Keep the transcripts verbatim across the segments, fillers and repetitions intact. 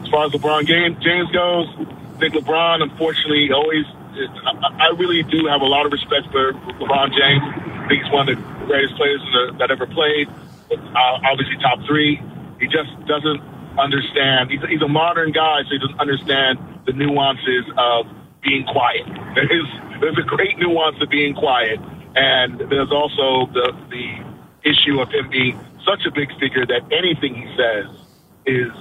far as LeBron James goes, I think LeBron, unfortunately, always. I really do have a lot of respect for LeBron James. I think he's one of the greatest players that ever played. Uh, obviously, top three. He just doesn't understand. He's, he's a modern guy, so he doesn't understand the nuances of being quiet. There's, there's a great nuance to being quiet, and there's also the the issue of him being such a big figure that anything he says is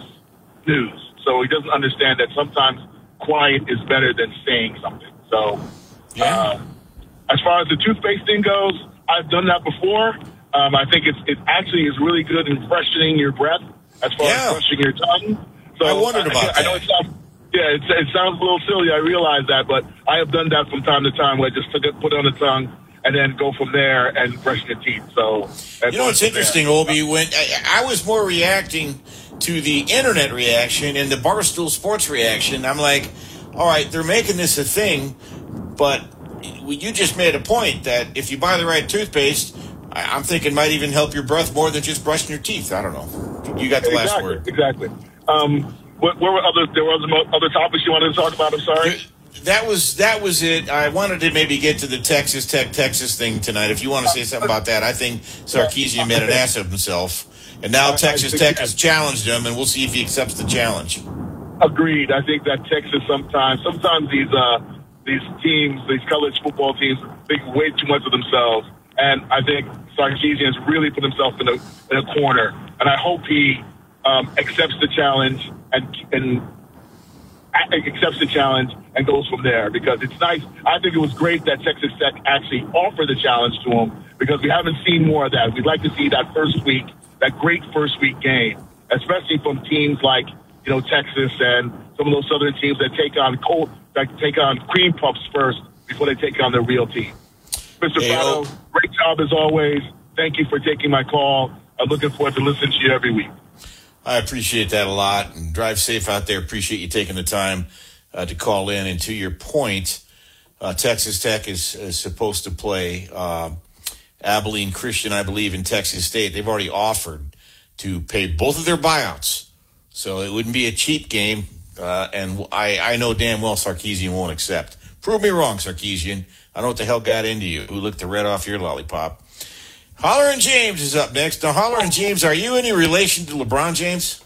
news. So he doesn't understand that sometimes quiet is better than saying something. So, yeah. uh, as far as the toothpaste thing goes, I've done that before. Um, I think it's it actually is really good in freshening your breath as far yeah. as brushing your tongue. So I wondered about I, that. I know it sounds, yeah, it, it sounds a little silly. I realize that, but I have done that from time to time where I just took it, put it on the tongue, and then go from there and brush your teeth. So, you know what's interesting, there. Obi? When I, I was more reacting to the internet reaction and the Barstool Sports reaction, I'm like, all right, they're making this a thing, but you just made a point that if you buy the right toothpaste, I'm thinking might even help your breath more than just brushing your teeth. I don't know. You got the exactly, last word. Exactly. Um, what, what were other? There were other, other topics you wanted to talk about. I'm sorry. That was that was it. I wanted to maybe get to the Texas Tech Texas thing tonight. If you want to say something about that, I think Sarkisian made an ass of himself, and now Texas Tech has challenged him, and we'll see if he accepts the challenge. Agreed. I think that Texas sometimes, sometimes these uh, these teams, these college football teams, think way too much of themselves, and I think Sarkisian has really put himself in a in a corner, and I hope he um, accepts the challenge and and. accepts the challenge and goes from there, because it's nice. I think it was great that Texas Tech actually offered the challenge to him, because we haven't seen more of that. We'd like to see that first week, that great first week game, especially from teams like, you know, Texas and some of those southern teams that take on cold, that take on cream puffs first before they take on their real team. Mister Hey, Prado, great job as always. Thank you for taking my call. I'm looking forward to listening to you every week. I appreciate that a lot, and drive safe out there. Appreciate you taking the time uh, to call in. And to your point, uh, Texas Tech is, is supposed to play uh, Abilene Christian, I believe, in Texas State. They've already offered to pay both of their buyouts, so it wouldn't be a cheap game. Uh, and I, I know damn well Sarkisian won't accept. Prove me wrong, Sarkisian. I don't know what the hell got into you. Who licked the red off your lollipop? Holler and James is up next. Now, Holler and James, are you any relation to LeBron James?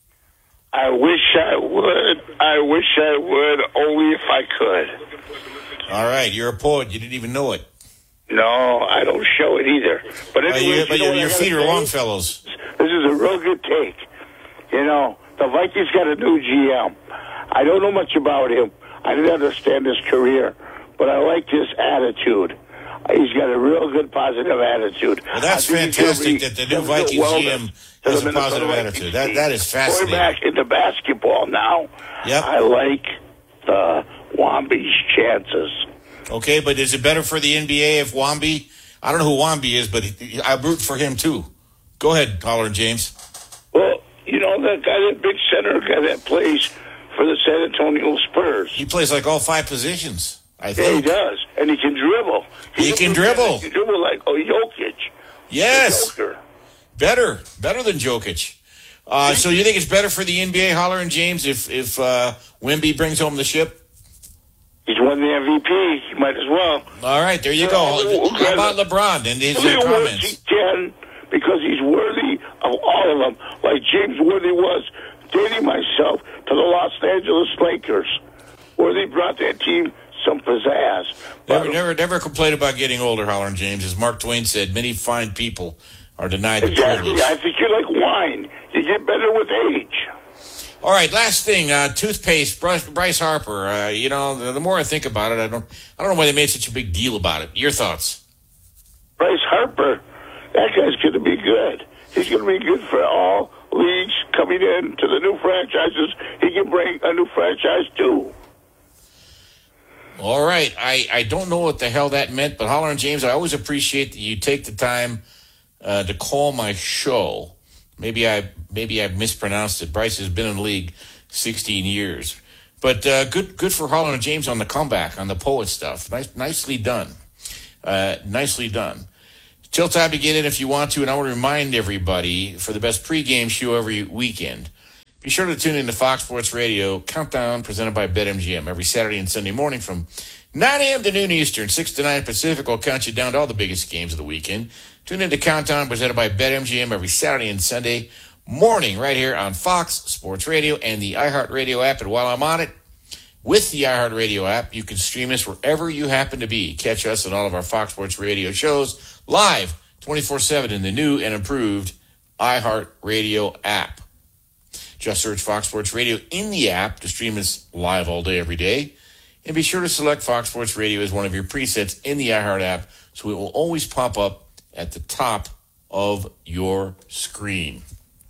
I wish I would. I wish I would, only if I could. All right, you're a poet. You didn't even know it. No, I don't show it either. But anyway, uh, you, but you know your, your feet are long, fellows. This is a real good take. You know, the Vikings got a new G M. I don't know much about him. I didn't understand his career, but I like his attitude. He's got a real good positive attitude. Well, that's fantastic that the new Vikings G M has a positive attitude. That That is fascinating. Going back into basketball now, yep. I like the Wamby's chances. Okay, but is it better for the N B A if Wamby, I don't know who Wamby is, but he, I root for him too. Go ahead, Holler and James. Well, you know, that guy, that big center guy that plays for the San Antonio Spurs. He plays like all five positions. I think. Yeah, he does, and he can dribble. He, he can dribble. He can dribble like oh, Jokic. Yes, better, better than Jokic. Uh, so you think it's better for the N B A, Holler and James, if if uh, Wemby brings home the ship? He's won the M V P. He might as well. All right, there you go. How about LeBron and his uh, comments? He can, because he's worthy of all of them, like James Worthy was dating myself to the Los Angeles Lakers, where they brought that team some pizzazz. Never, but, never, never complain about getting older, Holler and James. As Mark Twain said, many fine people are denied exactly. the privilege. I think you're like wine. You get better with age. All right, last thing, uh, toothpaste. Bryce, Bryce Harper. Uh, you know, the, the more I think about it, I don't, I don't know why they made such a big deal about it. Your thoughts? Bryce Harper, that guy's going to be good. He's going to be good for all leagues coming in to the new franchises. He can bring a new franchise too. All right. I, I don't know what the hell that meant, but Holler and James, I always appreciate that you take the time uh, to call my show. Maybe I maybe I mispronounced it. Bryce has been in the league sixteen years. But uh, good good for Holler and James on the comeback, on the poet stuff. Nice, nicely done. Uh, nicely done. Till time to get in if you want to, and I want to remind everybody, for the best pregame show every weekend, Be sure to tune in to Fox Sports Radio Countdown, presented by BetMGM, every Saturday and Sunday morning from nine a.m. to noon Eastern, six to nine Pacific. We'll count you down to all the biggest games of the weekend. Tune in to Countdown, presented by BetMGM, every Saturday and Sunday morning right here on Fox Sports Radio and the iHeartRadio app. And while I'm on it, with the iHeartRadio app, you can stream us wherever you happen to be. Catch us on all of our Fox Sports Radio shows live twenty-four seven in the new and improved iHeartRadio app. Just search Fox Sports Radio in the app to stream us live all day, every day. And be sure to select Fox Sports Radio as one of your presets in the iHeart app so it will always pop up at the top of your screen.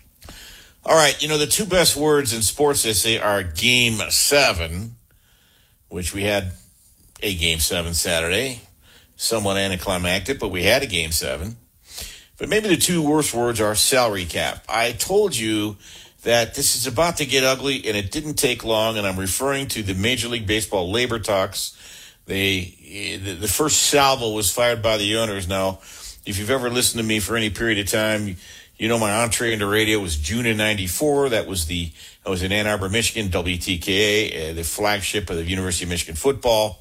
All right, you know, the two best words in sports, they say, are Game seven, which we had a Game seven Saturday. Somewhat anticlimactic, but we had a Game seven. But maybe the two worst words are salary cap. I told you that this is about to get ugly, and it didn't take long, and I'm referring to the Major League Baseball labor talks. They, the, the first salvo was fired by the owners. Now, if you've ever listened to me for any period of time, you know my entree into radio was June of ninety-four. That was the I was in Ann Arbor, Michigan, W T K A, uh, the flagship of the University of Michigan football.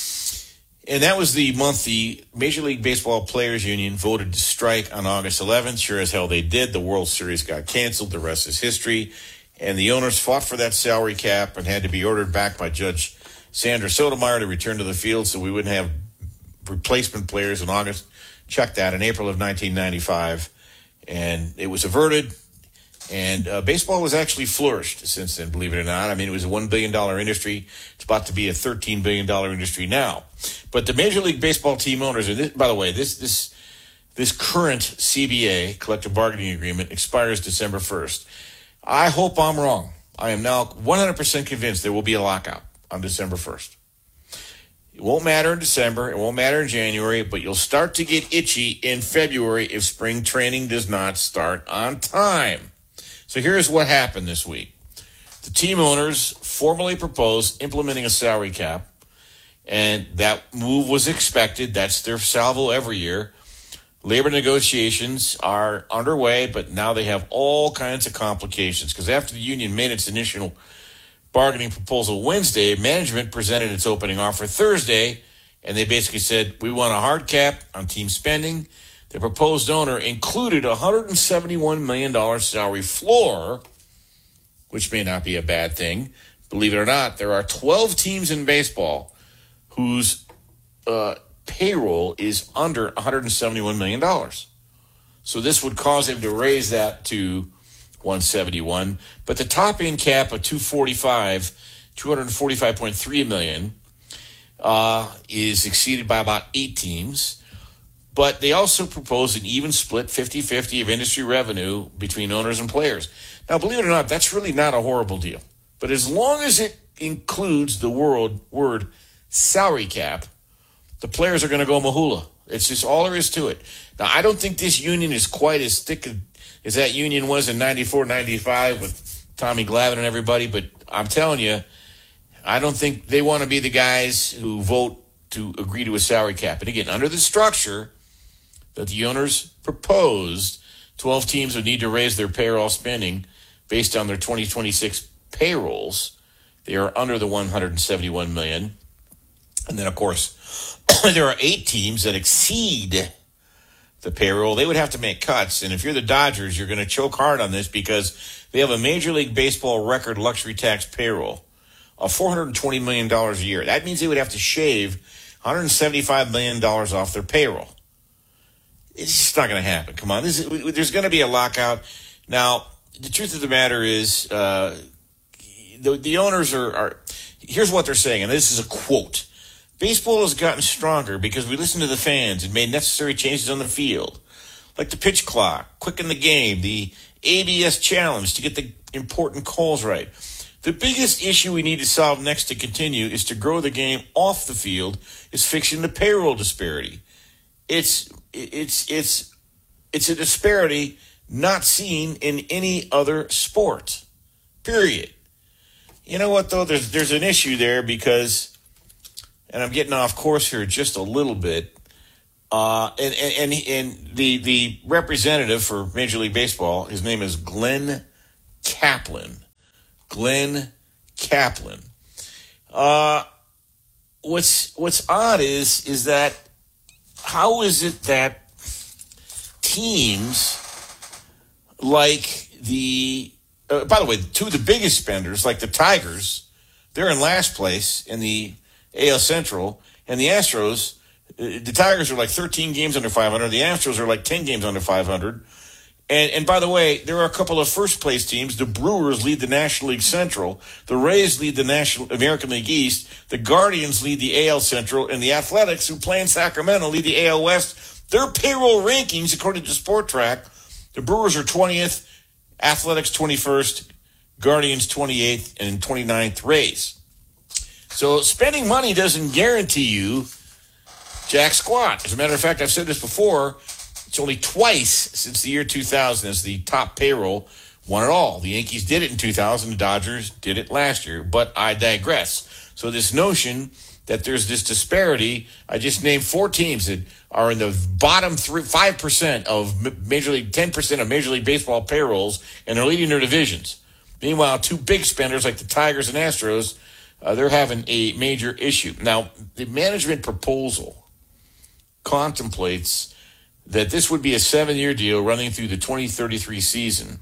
And that was the month the Major League Baseball Players Union voted to strike on August eleventh. Sure as hell they did. The World Series got canceled. The rest is history. And the owners fought for that salary cap and had to be ordered back by Judge Sandra Sotomayor to return to the field so we wouldn't have replacement players in August. Check that, in April of nineteen ninety-five. And it was averted. And uh, baseball has actually flourished since then, believe it or not. I mean, it was a one billion dollars industry. It's about to be a thirteen billion dollars industry now. But the Major League Baseball team owners, and this, by the way, this this this current C B A, collective bargaining agreement, expires December first. I hope I'm wrong. I am now one hundred percent convinced there will be a lockout on December first. It won't matter in December. It won't matter in January, but you'll start to get itchy in February if spring training does not start on time. So here's what happened this week. The team owners formally proposed implementing a salary cap, and that move was expected. That's their salvo every year. Labor negotiations are underway, but now they have all kinds of complications because after the union made its initial bargaining proposal Wednesday, management presented its opening offer Thursday, and they basically said, we want a hard cap on team spending. The proposed owner included a one hundred seventy-one million dollars salary floor, which may not be a bad thing. Believe it or not, there are twelve teams in baseball whose uh, payroll is under one hundred seventy-one million dollars. So this would cause him to raise that to one hundred seventy-one. But the top end cap of two hundred forty-five, two hundred forty-five point three million dollars uh, is exceeded by about eight teams. But they also propose an even split fifty-fifty of industry revenue between owners and players. Now, believe it or not, that's really not a horrible deal. But as long as it includes the word, word salary cap, the players are going to go mahula. It's just all there is to it. Now, I don't think this union is quite as thick as that union was in ninety-four ninety-five with Tommy Glavine and everybody, but I'm telling you, I don't think they want to be the guys who vote to agree to a salary cap. And again, under the structure that the owners proposed, twelve teams would need to raise their payroll spending based on their twenty twenty-six payrolls. They are under the one hundred seventy-one million dollars. And then, of course, there are eight teams that exceed the payroll. They would have to make cuts. And if you're the Dodgers, you're going to choke hard on this because they have a Major League Baseball record luxury tax payroll of four hundred twenty million dollars a year. That means they would have to shave one hundred seventy-five million dollars off their payroll. It's just not going to happen. Come on. This is, there's going to be a lockout. Now, the truth of the matter is uh, the, the owners are, are – here's what they're saying, and this is a quote. Baseball has gotten stronger because we listened to the fans and made necessary changes on the field, like the pitch clock, quicken the game, the A B S challenge to get the important calls right. The biggest issue we need to solve next to continue is to grow the game off the field is fixing the payroll disparity. It's it's it's it's a disparity not seen in any other sport. Period. You know what though? There's there's an issue there because, and I'm getting off course here just a little bit. Uh, and and and, and the the representative for Major League Baseball, his name is Glenn Kaplan. Glenn Kaplan. Uh, what's what's odd is is that how is it that teams like the uh, by the way, two of the biggest spenders, like the Tigers, they're in last place in the A L Central, and the Astros, uh, the Tigers are like thirteen games under five hundred. The Astros are like ten games under five hundred. And, and by the way, there are a couple of first-place teams. The Brewers lead the National League Central. The Rays lead the National American League East. The Guardians lead the A L Central. And the Athletics, who play in Sacramento, lead the A L West. Their payroll rankings, according to SportTrack, the Brewers are twentieth, Athletics twenty-first, Guardians twenty-eighth, and twenty-ninth Rays. So spending money doesn't guarantee you jack squat. As a matter of fact, I've said this before, it's only twice since the year two thousand as the top payroll won it all. The Yankees did it in two thousand. The Dodgers did it last year. But I digress. So this notion that there's this disparity, I just named four teams that are in the bottom three, five percent of Major League, ten percent of Major League Baseball payrolls, and they're leading their divisions. Meanwhile, two big spenders like the Tigers and Astros, uh, they're having a major issue. Now, the management proposal contemplates that this would be a seven-year deal running through the twenty thirty-three season.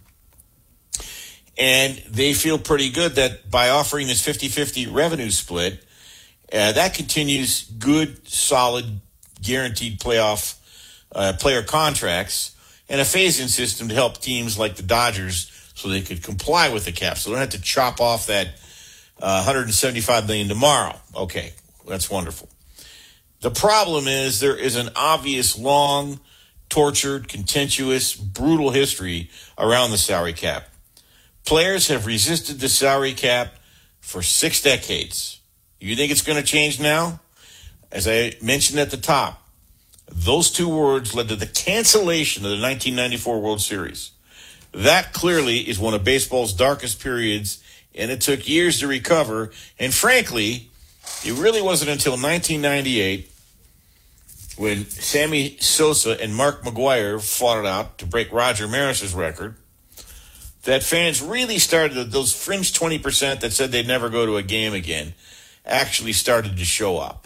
And they feel pretty good that by offering this fifty-fifty revenue split, uh, that continues good, solid, guaranteed playoff uh, player contracts and a phase-in system to help teams like the Dodgers so they could comply with the cap. So they don't have to chop off that uh, one hundred seventy-five million dollars tomorrow. Okay, that's wonderful. The problem is there is an obvious long, tortured, contentious, brutal history around the salary cap. Players have resisted the salary cap for six decades. You think it's going to change now? As I mentioned at the top, those two words led to the cancellation of the nineteen ninety-four World Series. That clearly is one of baseball's darkest periods, and it took years to recover. And frankly, it really wasn't until nineteen ninety-eight when Sammy Sosa and Mark McGwire fought it out to break Roger Maris's record, that fans really started, those fringe twenty percent that said they'd never go to a game again, actually started to show up.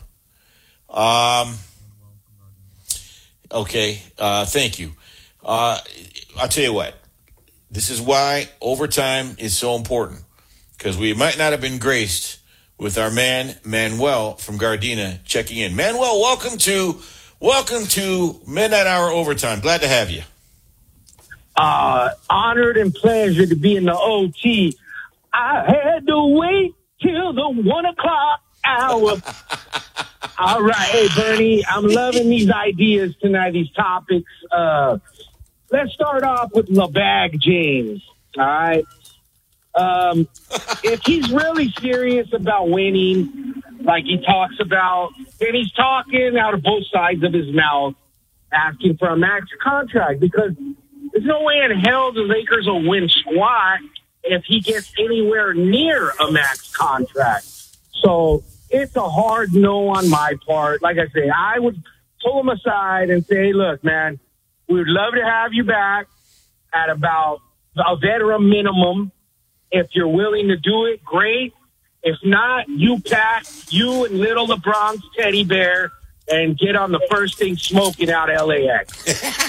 Um, okay, uh, thank you. Uh, I'll tell you what, this is why overtime is so important, because we might not have been graced with our man, Manuel from Gardena, checking in. Manuel, welcome to... Welcome to Midnight Hour Overtime. Glad to have you. Uh, honored and pleasure to be in the O T. I had to wait till the one o'clock hour. All right. Hey, Bernie, I'm loving these ideas tonight, these topics. Uh, let's start off with LeBag James. All right. Um, if he's really serious about winning, like he talks about, and he's talking out of both sides of his mouth, asking for a max contract, because there's no way in hell the Lakers will win squat if he gets anywhere near a max contract. So it's a hard no on my part. Like I say, I would pull him aside and say, look, man, we would love to have you back at about a veteran minimum. If you're willing to do it, great. If not, you pack you and little LeBron's teddy bear and get on the first thing smoking out of L A X.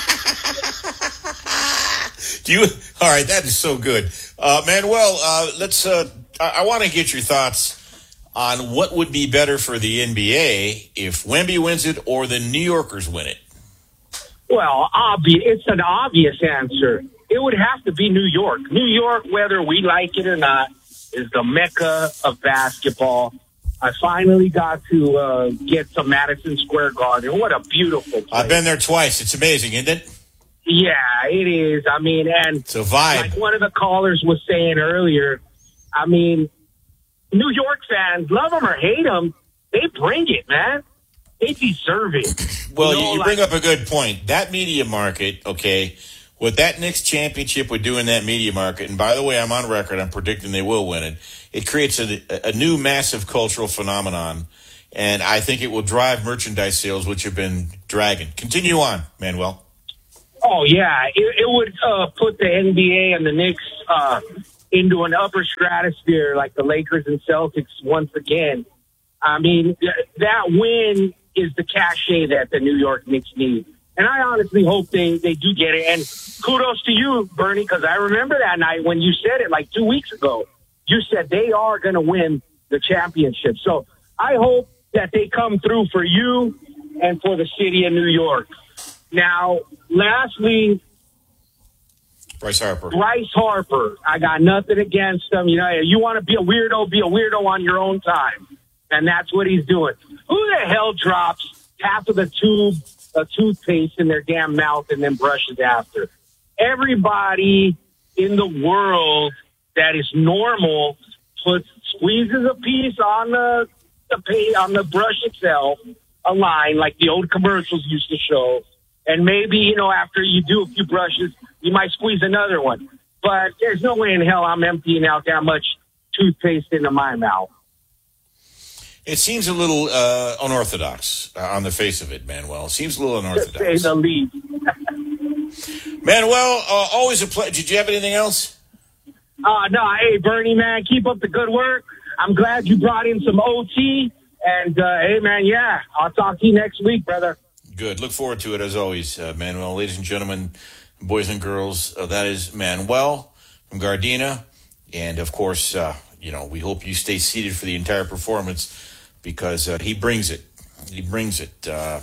Do you? All right, that is so good, uh, Manuel. Uh, let's. Uh, I, I want to get your thoughts on what would be better for the N B A if Wemby wins it or the New Yorkers win it. Well, obvious. It's an obvious answer. It would have to be New York. New York, whether we like it or not, is the mecca of basketball. I finally got to uh, get to Madison Square Garden. What a beautiful place. I've been there twice. It's amazing, isn't it? Yeah, it is. I mean, and it's a vibe. Like one of the callers was saying earlier, I mean, New York fans, love them or hate them, they bring it, man. They deserve it. Well, you, know, you like, bring up a good point. That media market, okay, what that Knicks championship would do in that media market, and by the way, I'm on record, I'm predicting they will win it, it creates a, a new massive cultural phenomenon, and I think it will drive merchandise sales, which have been dragging. Continue on, Manuel. Oh, yeah. It, it would uh, put the N B A and the Knicks uh, into an upper stratosphere like the Lakers and Celtics once again. I mean, that win is the cachet that the New York Knicks need. And I honestly hope they, they do get it. And kudos to you, Bernie, because I remember that night when you said it like two weeks ago. You said they are going to win the championship. So I hope that they come through for you and for the city of New York. Now, lastly, Bryce Harper. Bryce Harper. I got nothing against him. You know, you want to be a weirdo, be a weirdo on your own time. And that's what he's doing. Who the hell drops half of the tube of toothpaste in their damn mouth and then brushes after? Everybody in the world that is normal puts squeezes a piece on the, the pay, on the brush itself, a line like the old commercials used to show. And maybe, you know, after you do a few brushes, you might squeeze another one. But there's no way in hell I'm emptying out that much toothpaste into my mouth. It seems a little uh, unorthodox uh, on the face of it, Manuel. It seems a little unorthodox. To say the least. Manuel, uh, always a pleasure. Did you have anything else? Uh, no, hey, Bernie, man, keep up the good work. I'm glad you brought in some O T. And, uh, hey, man, yeah, I'll talk to you next week, brother. Good. Look forward to it, as always, uh, Manuel. Ladies and gentlemen, boys and girls, uh, that is Manuel from Gardena. And, of course, uh, you know, we hope you stay seated for the entire performance because uh, he brings it. He brings it. Uh,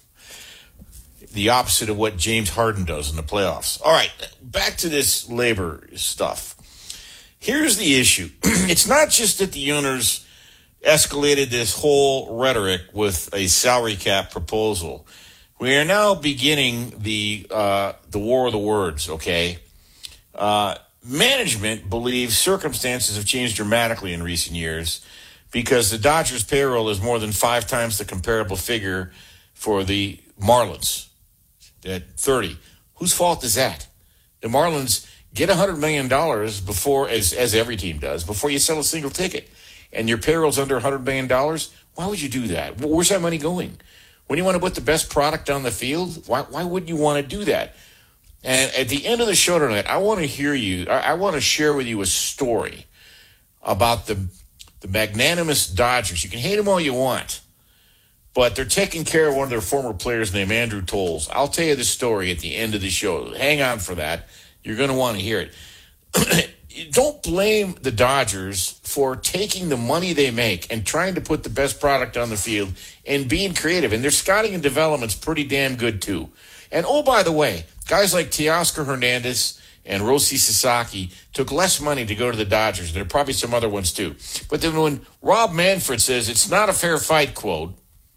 the opposite of what James Harden does in the playoffs. All right, back to this labor stuff. Here's the issue. It's not just that the owners escalated this whole rhetoric with a salary cap proposal. We are now beginning the uh, the war of the words, okay? Uh, management believes circumstances have changed dramatically in recent years because the Dodgers' payroll is more than five times the comparable figure for the Marlins at thirty. Whose fault is that? The Marlins get one hundred million dollars before, as, as every team does, before you sell a single ticket. And your payroll's under one hundred million dollars, why would you do that? Where's that money going? When you want to put the best product on the field, why why wouldn't you want to do that? And at the end of the show tonight, I want to hear you, I, I want to share with you a story about the, the magnanimous Dodgers. You can hate them all you want, but they're taking care of one of their former players named Andrew Tolles. I'll tell you the story at the end of the show. Hang on for that. You're going to want to hear it. Don't blame the Dodgers for taking the money they make and trying to put the best product on the field and being creative. And their scouting and development's pretty damn good, too. And, oh, by the way, guys like Teoscar Hernandez and Roshi Sasaki took less money to go to the Dodgers. There are probably some other ones, too. But then when Rob Manfred says it's not a fair fight, quote,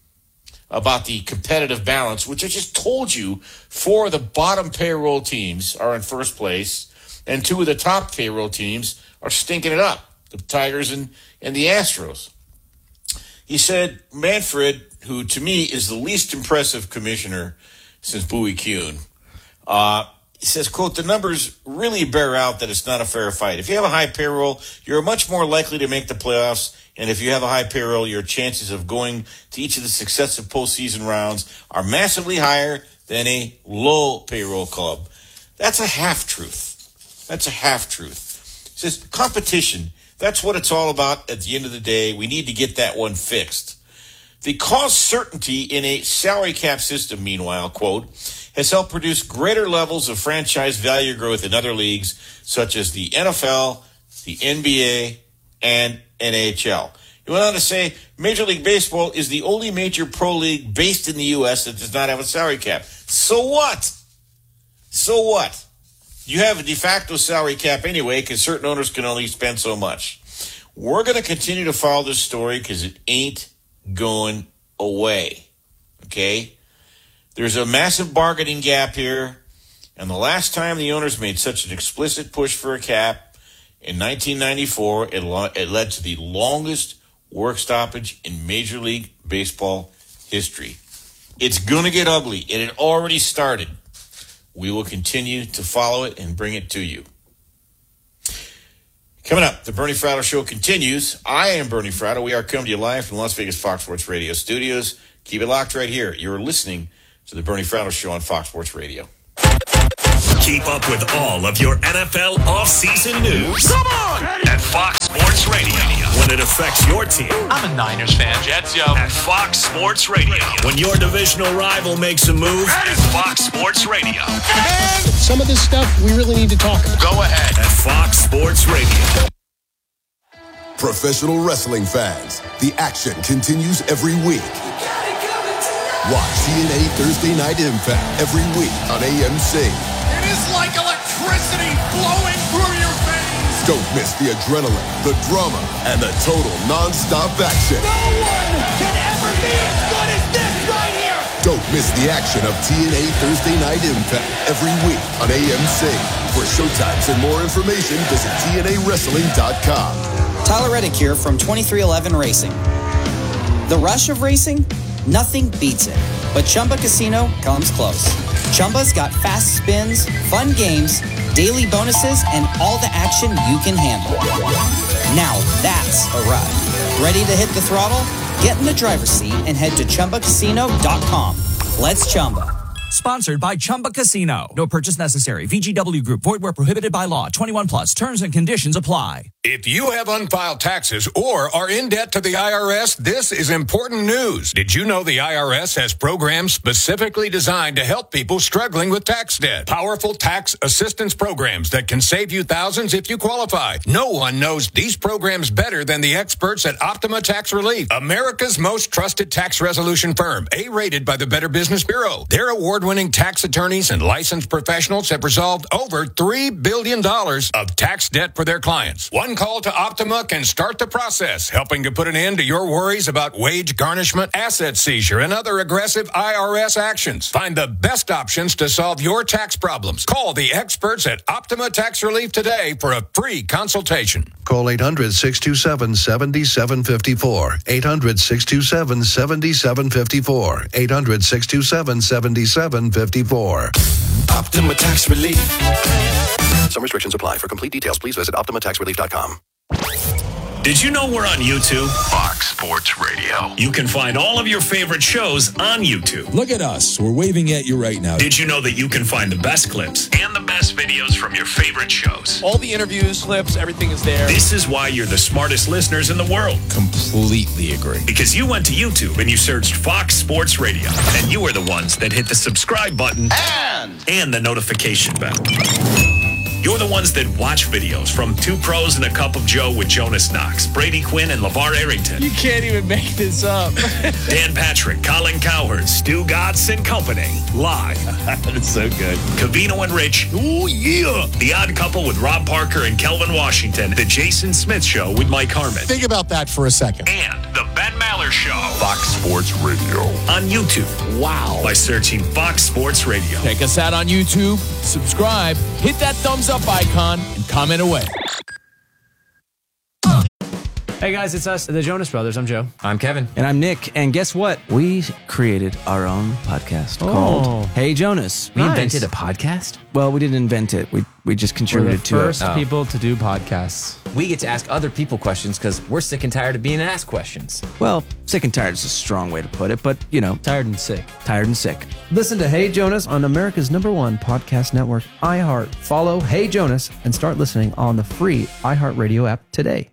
about the competitive balance, which I just told you, four of the bottom payroll teams are in first place, and two of the top payroll teams are stinking it up, the Tigers and, and the Astros. He said, Manfred, who to me is the least impressive commissioner since Bowie Kuhn, uh, he says, quote, the numbers really bear out that it's not a fair fight. If you have a high payroll, you're much more likely to make the playoffs. And if you have a high payroll, your chances of going to each of the successive postseason rounds are massively higher than a low payroll club. That's a half-truth. That's a half-truth. He says, competition, that's what it's all about at the end of the day. We need to get that one fixed. The cost certainty in a salary cap system, meanwhile, quote, has helped produce greater levels of franchise value growth in other leagues, such as the N F L, the N B A, and N H L. He went on to say, Major League Baseball is the only major pro league based in the U S that does not have a salary cap. So what? So what? You have a de facto salary cap anyway because certain owners can only spend so much. We're going to continue to follow this story because it ain't going away. Okay? There's a massive bargaining gap here. And the last time the owners made such an explicit push for a cap, in nineteen ninety-four, it, lo- it led to the longest work stoppage in Major League Baseball history. It's going to get ugly, and it already started. We will continue to follow it and bring it to you. Coming up, the Bernie Fratto Show continues. I am Bernie Fratto. We are coming to you live from Las Vegas Fox Sports Radio studios. Keep it locked right here. You're listening to the Bernie Fratto Show on Fox Sports Radio. Keep up with all of your N F L offseason news. Come on! At Fox Sports Radio. When it affects your team. I'm a Niners fan. Jets, yo. At Fox Sports Radio. When your divisional rival makes a move. At Fox Sports Radio. And some of this stuff we really need to talk about. Go ahead. At Fox Sports Radio. Professional wrestling fans, the action continues every week. Watch T N A Thursday Night Impact every week on A M C. It is like electricity flowing through your veins. Don't miss the adrenaline, the drama, and the total non-stop action. No one can ever be as good as this right here. Don't miss the action of T N A Thursday Night Impact every week on A M C. For showtimes and more information, visit T N A wrestling dot com. Tyler Reddick here from twenty-three eleven Racing. The rush of racing? Nothing beats it. But Chumba Casino comes close. Chumba's got fast spins, fun games, daily bonuses, and all the action you can handle. Now that's a ride. Ready to hit the throttle? Get in the driver's seat and head to Chumba Casino dot com. Let's Chumba. Sponsored by Chumba Casino. No purchase necessary. V G W Group. Void where prohibited by law. twenty-one plus. Terms and conditions apply. If you have unfiled taxes or are in debt to the I R S, this is important news. Did you know the I R S has programs specifically designed to help people struggling with tax debt? Powerful tax assistance programs that can save you thousands if you qualify. No one knows these programs better than the experts at Optima Tax Relief, America's most trusted tax resolution firm, A-rated by the Better Business Bureau. Their award-winning tax attorneys and licensed professionals have resolved over three billion dollars of tax debt for their clients. One call to Optima can start the process, helping to put an end to your worries about wage garnishment, asset seizure, and other aggressive I R S actions. Find the best options to solve your tax problems. Call the experts at Optima Tax Relief today for a free consultation. Call eight hundred, six two seven, seven seven five four. eight hundred, six two seven, seven seven five four. eight hundred, six two seven, seven seven five four. Optima Tax Relief. Some restrictions apply. For complete details, please visit Optima Tax Relief dot com. Did you know we're on YouTube? Fox Sports Radio. You can find all of your favorite shows on YouTube. Look at us. We're waving at you right now. Did you know that you can find the best clips and the best videos from your favorite shows? All the interviews, clips, everything is there. This is why you're the smartest listeners in the world. Completely agree. Because you went to YouTube and you searched Fox Sports Radio. And you were the ones that hit the subscribe button and, and the notification bell. You're the ones that watch videos from Two Pros and a Cup of Joe with Jonas Knox, Brady Quinn, and LeVar Arrington. You can't even make this up. Dan Patrick, Colin Cowherd, Stu Gatz and Company. Live. That's so good. Covino and Rich. Oh, yeah. The Odd Couple with Rob Parker and Kelvin Washington. The Jason Smith Show with Mike Harmon. Think about that for a second. And the Ben Maller Show. Fox Sports Radio. On YouTube. Wow. By searching Fox Sports Radio. Check us out on YouTube. Subscribe. Hit that thumbs up icon and comment away. Hey guys, it's us, the Jonas Brothers. I'm Joe. I'm Kevin. And I'm Nick. And guess what? We created our own podcast oh. called Hey Jonas. We nice. invented a podcast? Well, we didn't invent it. We we just contributed to it. We're the first people to do podcasts. We get to ask other people questions because we're sick and tired of being asked questions. Well, sick and tired is a strong way to put it, but, you know. Tired and sick. Tired and sick. Listen to Hey Jonas on America's number one podcast network, iHeart. Follow Hey Jonas and start listening on the free iHeartRadio app today.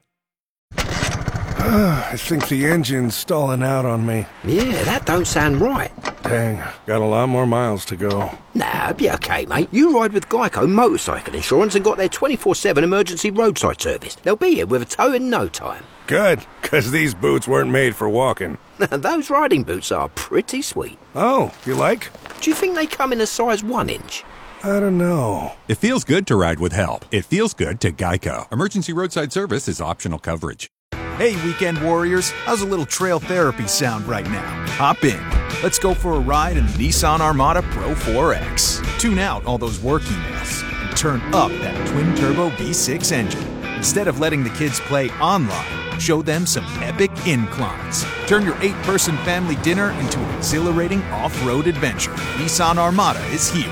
I think the engine's stalling out on me. Yeah, that don't sound right. Dang, got a lot more miles to go. Nah, be okay, mate. You ride with Geico Motorcycle Insurance and got their twenty-four seven emergency roadside service. They'll be here with a tow in no time. Good, because these boots weren't made for walking. Those riding boots are pretty sweet. Oh, you like? Do you think they come in a size one inch? I don't know. It feels good to ride with help. It feels good to Geico. Emergency roadside service is optional coverage. Hey, weekend warriors, how's a little trail therapy sound right now? Hop in. Let's go for a ride in the Nissan Armada Pro four X. Tune out all those work emails and turn up that twin-turbo V six engine. Instead of letting the kids play online, show them some epic inclines. Turn your eight-person family dinner into an exhilarating off-road adventure. Nissan Armada is here.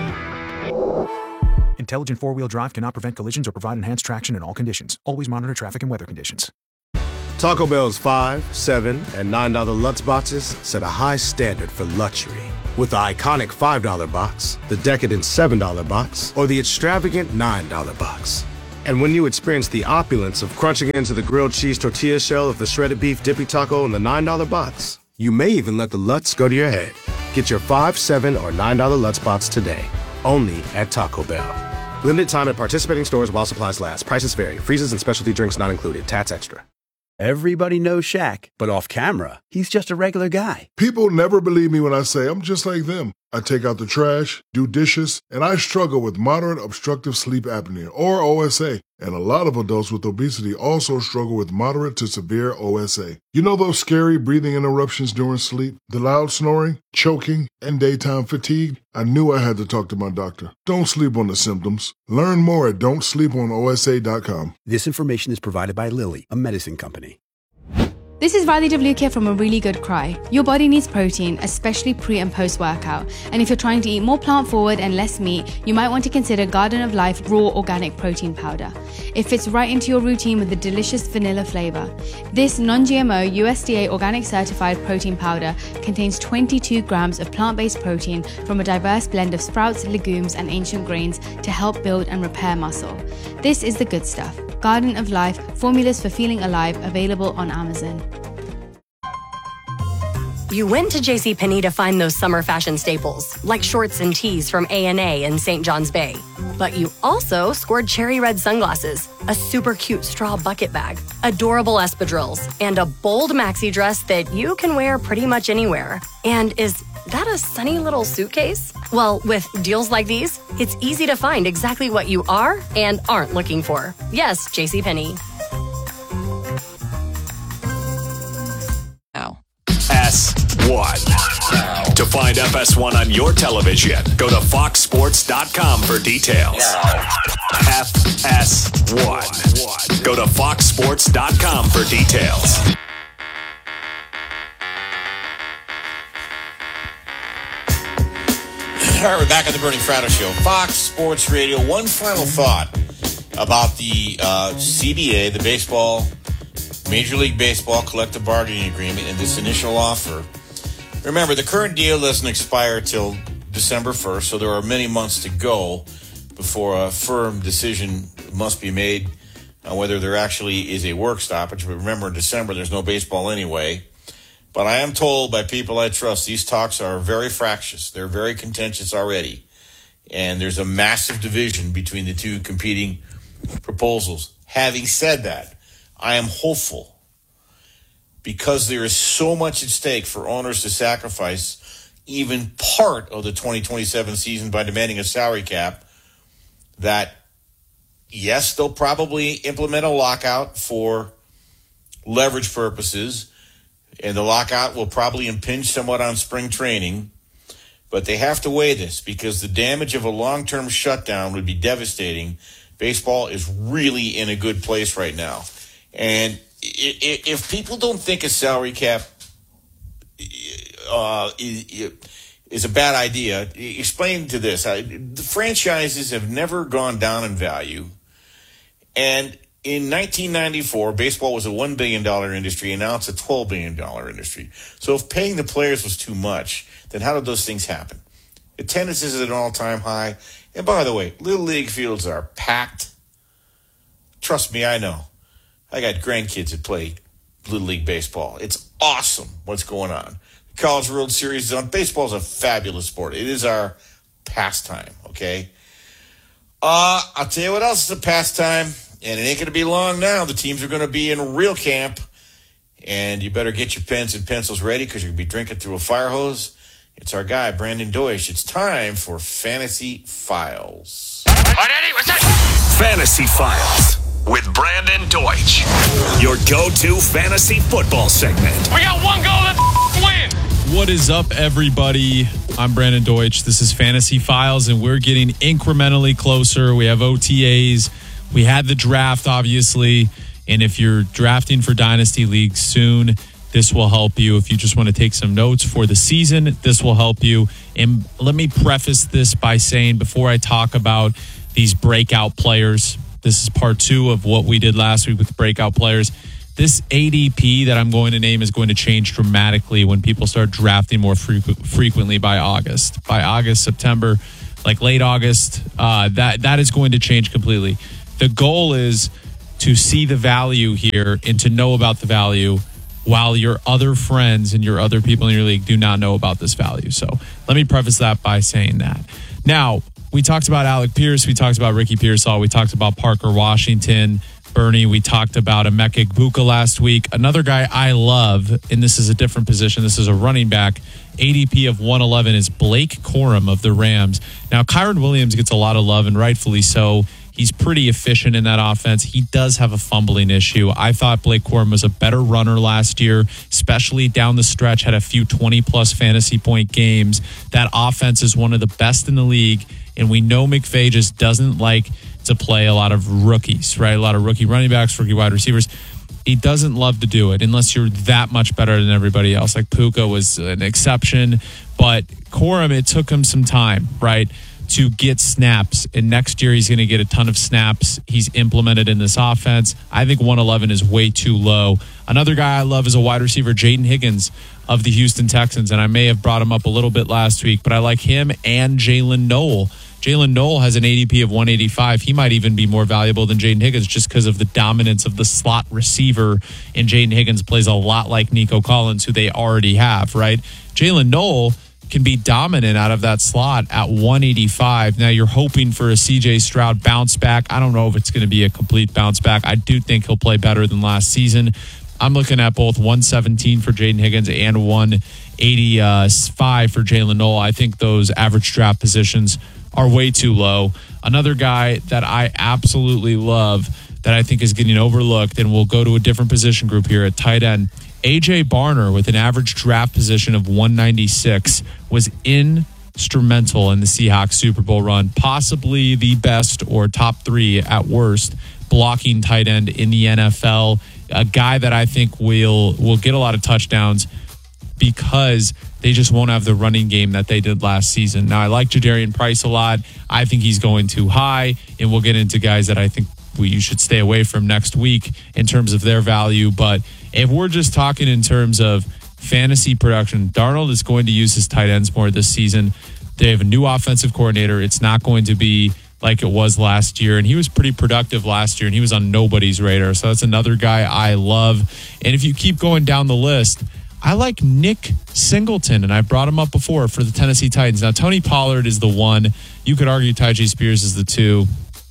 Intelligent four-wheel drive cannot prevent collisions or provide enhanced traction in all conditions. Always monitor traffic and weather conditions. Taco Bell's five, seven, and nine dollar Lutz boxes set a high standard for luxury. With the iconic five dollar box, the decadent seven dollar box, or the extravagant nine dollar box. And when you experience the opulence of crunching into the grilled cheese tortilla shell of the shredded beef dippy taco in the nine dollar box, you may even let the Lutz go to your head. Get your five, seven, or nine dollar Lutz box today, only at Taco Bell. Limited time at participating stores while supplies last. Prices vary. Freezes and specialty drinks not included. Tats extra. Everybody knows Shaq, but off camera, he's just a regular guy. People never believe me when I say I'm just like them. I take out the trash, do dishes, and I struggle with moderate obstructive sleep apnea, or O S A. And a lot of adults with obesity also struggle with moderate to severe O S A. You know those scary breathing interruptions during sleep, the loud snoring, choking, and daytime fatigue? I knew I had to talk to my doctor. Don't sleep on the symptoms. Learn more at don't sleep on O S A dot com. This information is provided by Lilly, a medicine company. This is Riley Devluke here from A Really Good Cry. Your body needs protein, especially pre and post workout. And if you're trying to eat more plant forward and less meat, you might want to consider Garden of Life Raw Organic Protein Powder. It fits right into your routine with a delicious vanilla flavor. This non-G M O U S D A organic certified protein powder contains twenty-two grams of plant-based protein from a diverse blend of sprouts, legumes, and ancient grains to help build and repair muscle. This is the good stuff. Garden of Life, formulas for feeling alive, available on Amazon. You went to JCPenney to find those summer fashion staples, like shorts and tees from A and A in Saint John's Bay. But you also scored cherry red sunglasses, a super cute straw bucket bag, adorable espadrilles, and a bold maxi dress that you can wear pretty much anywhere. And is that a sunny little suitcase? Well, with deals like these, it's easy to find exactly what you are and aren't looking for. Yes, JCPenney. Now. S one. To find F S one on your television, go to fox sports dot com for details. F S one. Go to fox sports dot com for details. All right, we're back at the Bernie Fratto Show. Fox Sports Radio. One final thought about the uh, C B A, the baseball, Major League Baseball collective bargaining agreement, and this initial offer. Remember, the current deal doesn't expire till December first, so there are many months to go before a firm decision must be made on whether there actually is a work stoppage. But remember, in December, there's no baseball anyway. But I am told by people I trust these talks are very fractious. They're very contentious already. And there's a massive division between the two competing proposals. Having said that, I am hopeful because there is so much at stake for owners to sacrifice even part of the twenty twenty-seven season by demanding a salary cap that, yes, they'll probably implement a lockout for leverage purposes. And the lockout will probably impinge somewhat on spring training. But they have to weigh this because the damage of a long-term shutdown would be devastating. Baseball is really in a good place right now. And if people don't think a salary cap uh, is a bad idea, explain to this. The franchises have never gone down in value. And in nineteen ninety-four, baseball was a one billion dollars industry, and now it's a twelve billion dollars industry. So if paying the players was too much, then how did those things happen? Attendance is at an all-time high. And by the way, Little League fields are packed. Trust me, I know. I got grandkids that play Little League baseball. It's awesome what's going on. The College World Series is on. Baseball is a fabulous sport. It is our pastime, okay? Uh, I'll tell you what else is a pastime. And it ain't going to be long now. The teams are going to be in real camp. And you better get your pens and pencils ready because you're going to be drinking through a fire hose. It's our guy, Brandon Deutsch. It's time for Fantasy Files. Fantasy Files with Brandon Deutsch. Your go-to fantasy football segment. We got one goal, let's win. What is up, everybody? I'm Brandon Deutsch. This is Fantasy Files, and we're getting incrementally closer. We have O T As. We had the draft, obviously, and if you're drafting for Dynasty League soon, this will help you. If you just want to take some notes for the season, this will help you. And let me preface this by saying, before I talk about these breakout players, this is part two of what we did last week with the breakout players. this A D P that I'm going to name is going to change dramatically when people start drafting more frequ- frequently by August. By August, September, like late August, uh, that that is going to change completely. The goal is to see the value here and to know about the value while your other friends and your other people in your league do not know about this value. So let me preface that by saying that. Now, we talked about Alec Pierce. We talked about Ricky Pearsall. We talked about Parker Washington. Bernie, we talked about Emeka Egbuka last week. Another guy I love, and this is a different position. This is a running back. A D P of one eleven is Blake Corum of the Rams. Now, Kyron Williams gets a lot of love, and rightfully so. He's pretty efficient in that offense. He does have a fumbling issue. I thought Blake Corum was a better runner last year, especially down the stretch, had a few twenty-plus fantasy point games. That offense is one of the best in the league, and we know McVay just doesn't like to play a lot of rookies, right? A lot of rookie running backs, rookie wide receivers. He doesn't love to do it unless you're that much better than everybody else. Like Puka was an exception, but Corum, it took him some time, right, to get snaps. And next year he's going to get a ton of snaps. He's implemented in this offense. I think one eleven is way too low. Another guy I love is a wide receiver, Jaden Higgins of the Houston Texans. And I may have brought him up a little bit last week, but I like him and Jalen Noel. Jalen Noel has an A D P of one eighty-five. He might even be more valuable than Jaden Higgins just because of the dominance of the slot receiver. And Jaden Higgins plays a lot like Nico Collins, who they already have, right? Jalen Noel can be dominant out of that slot at one eighty-five. Now you're hoping for a C J Stroud bounce back. I don't know if it's going to be a complete bounce back. I do think he'll play better than last season. I'm looking at both one seventeen for Jaden Higgins and one eighty-five for Jalen Noel. I think those average draft positions are way too low. Another guy that I absolutely love that I think is getting overlooked, and we'll go to a different position group here at tight end. A J Barner, with an average draft position of one ninety-six, was instrumental in the Seahawks Super Bowl run, possibly the best or top three at worst blocking tight end in the N F L. A guy that I think will will get a lot of touchdowns because they just won't have the running game that they did last season. Now, I like Jadarian Price a lot. I think he's going too high, and we'll get into guys that I think we, you should stay away from next week in terms of their value. But if we're just talking in terms of fantasy production, Darnold is going to use his tight ends more this season. They have a new offensive coordinator. It's not going to be like it was last year, and he was pretty productive last year, and he was on nobody's radar. So that's another guy I love. And if you keep going down the list, I like Nick Singleton, and I brought him up before for the Tennessee Titans. Now, Tony Pollard is the one. You could argue Tyjae Spears is the two.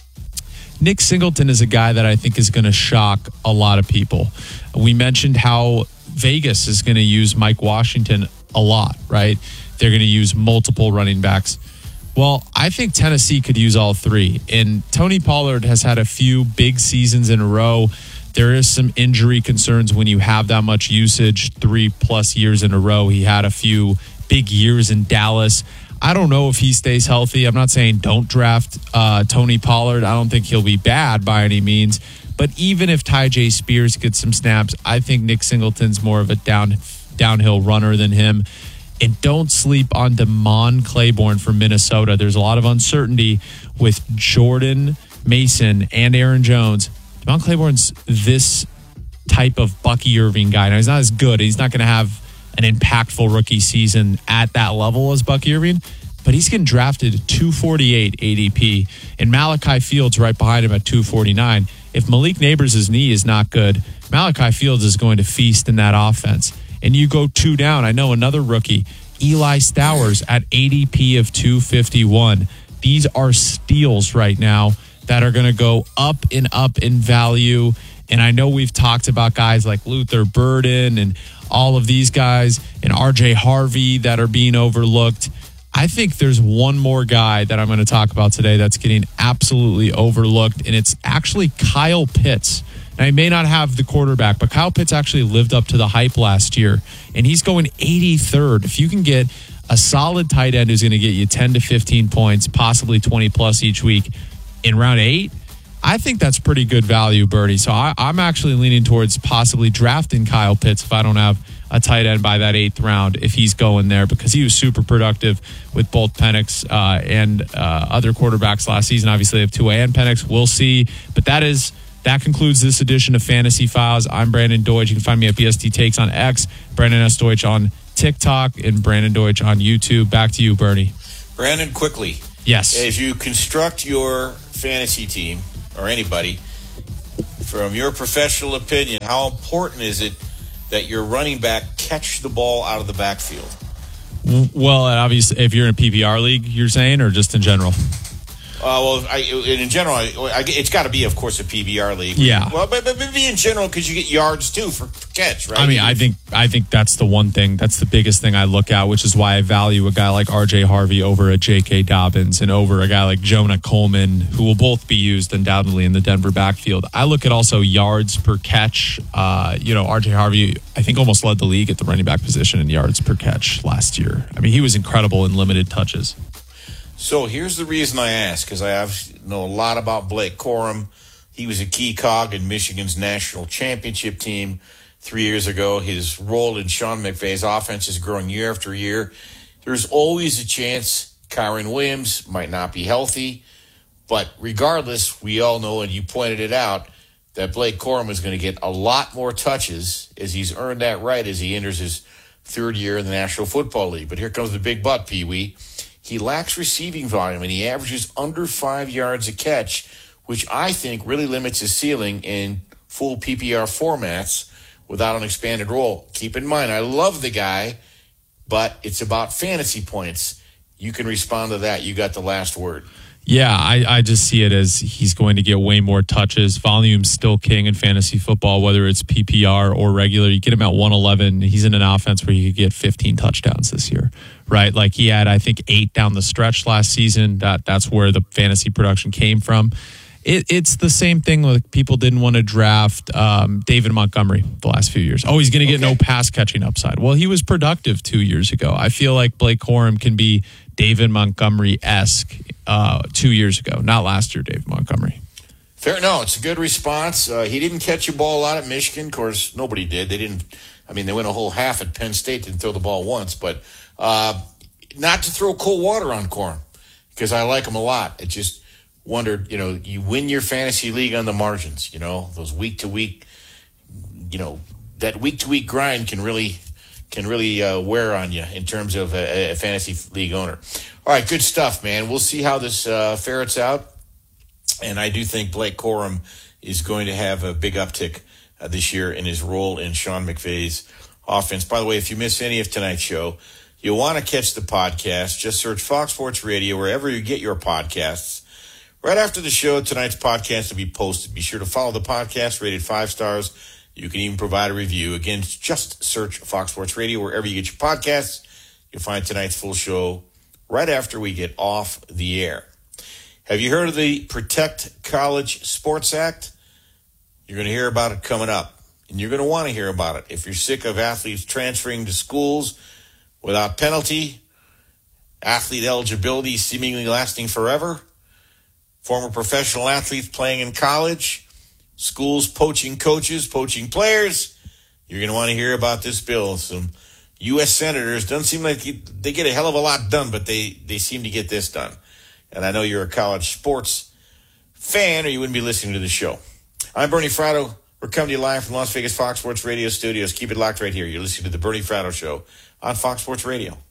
Nick Singleton is a guy that I think is going to shock a lot of people. We mentioned how Vegas is going to use Mike Washington a lot, right? They're going to use multiple running backs. Well, I think Tennessee could use all three. And Tony Pollard has had a few big seasons in a row. There is some injury concerns when you have that much usage, three plus years in a row. He had a few big years in Dallas. I don't know if he stays healthy. I'm not saying don't draft uh, Tony Pollard. I don't think he'll be bad by any means. But even if Tyjae Spears gets some snaps, I think Nick Singleton's more of a down downhill runner than him. And don't sleep on Damon Claiborne from Minnesota. There's a lot of uncertainty with Jordan Mason and Aaron Jones. Damon Claiborne's this type of Bucky Irving guy. Now, he's not as good. He's not going to have an impactful rookie season at that level as Bucky Irving, but he's getting drafted two forty-eight A D P, and Malachi Fields right behind him at two forty-nine. If Malik Neighbors' knee is not good, Malachi Fields is going to feast in that offense. And you go two down. I know another rookie, Eli Stowers, at A D P of two fifty-one. These are steals right now that are going to go up and up in value. And I know we've talked about guys like Luther Burden and all of these guys and R J Harvey that are being overlooked. I think there's one more guy that I'm going to talk about today that's getting absolutely overlooked, and it's actually Kyle Pitts. Now, he may not have the quarterback, but Kyle Pitts actually lived up to the hype last year, and he's going eighty-third. If you can get a solid tight end who's going to get you ten to fifteen points, possibly twenty plus each week in round eight, I think that's pretty good value, Bertie. So I, I'm actually leaning towards possibly drafting Kyle Pitts if I don't have a tight end by that eighth round, if he's going there, because he was super productive with both Penix uh, and uh, other quarterbacks last season. Obviously, they have Tua and Penix. We'll see. But that is That concludes this edition of Fantasy Files. I'm Brandon Deutsch. You can find me at B S D Takes on X, Brandon S. Deutsch on TikTok, and Brandon Deutsch on YouTube. Back to you, Bernie. Brandon, quickly. Yes. As you construct your fantasy team, or anybody, from your professional opinion, how important is it that your running back catch the ball out of the backfield? Well, obviously, if you're in a P P R league, you're saying, or just in general? Uh, well, I, in general, I, I, it's got to be, of course, a P B R league. Yeah. Well, but, but maybe in general, because you get yards too for, for catch, right? I mean, I think I think that's the one thing. That's the biggest thing I look at, which is why I value a guy like R J Harvey over a J K Dobbins and over a guy like Jonah Coleman, who will both be used undoubtedly in the Denver backfield. I look at also yards per catch. Uh, you know, R J Harvey, I think, almost led the league at the running back position in yards per catch last year. I mean, he was incredible in limited touches. So here's the reason I ask, because I have, know a lot about Blake Corum. He was a key cog in Michigan's national championship team three years ago. His role in Sean McVay's offense is growing year after year. There's always a chance Kyron Williams might not be healthy. But regardless, we all know, and you pointed it out, that Blake Corum is going to get a lot more touches as he's earned that right as he enters his third year in the National Football League. But here comes the big but, Pee-wee. He lacks receiving volume, and he averages under five yards a catch, which I think really limits his ceiling in full P P R formats without an expanded role. Keep in mind, I love the guy, but it's about fantasy points. You can respond to that. You got the last word. Yeah, I, I just see it as he's going to get way more touches. Volume's still king in fantasy football, whether it's P P R or regular. You get him at one eleven. He's in an offense where he could get fifteen touchdowns this year, right? Like he had, I think, eight down the stretch last season. That That's where the fantasy production came from. It, it's the same thing like people didn't want to draft um, David Montgomery the last few years. Oh, he's going to get okay. no pass catching upside. Well, he was productive two years ago. I feel like Blake Corum can be David Montgomery-esque uh, two years ago, not last year, David Montgomery. Fair, no, it's a good response. Uh, he didn't catch a ball a lot at Michigan. Of course, nobody did. They didn't. I mean, they went a whole half at Penn State, didn't throw the ball once. But uh, not to throw cold water on Corum, because I like him a lot. It just wondered, you know, you win your fantasy league on the margins. You know, those week to week, you know, that week to week grind can really. can really uh, wear on you in terms of a, a fantasy league owner. All right, good stuff, man. We'll see how this uh, ferrets out. And I do think Blake Corum is going to have a big uptick uh, this year in his role in Sean McVay's offense. By the way, if you miss any of tonight's show, you'll want to catch the podcast. Just search Fox Sports Radio wherever you get your podcasts. Right after the show, tonight's podcast will be posted. Be sure to follow the podcast, rated five stars. You can even provide a review. Again, just search Fox Sports Radio wherever you get your podcasts. You'll find tonight's full show right after we get off the air. Have you heard of the Protect College Sports Act? You're going to hear about it coming up, and you're going to want to hear about it. If you're sick of athletes transferring to schools without penalty, athlete eligibility seemingly lasting forever, former professional athletes playing in college, schools poaching coaches, poaching players, you're going to want to hear about this bill. Some U S senators, doesn't seem like they get a hell of a lot done, but they, they seem to get this done. And I know you're a college sports fan or you wouldn't be listening to the show. I'm Bernie Fratto. We're coming to you live from Las Vegas Fox Sports Radio studios. Keep it locked right here. You're listening to the Bernie Fratto Show on Fox Sports Radio.